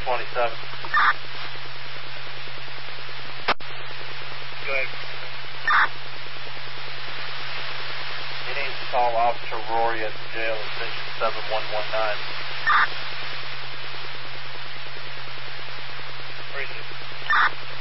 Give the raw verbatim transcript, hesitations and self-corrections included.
twenty-seven. Go ahead. He needs to call Officer Rory at the jail at station seven one one nine.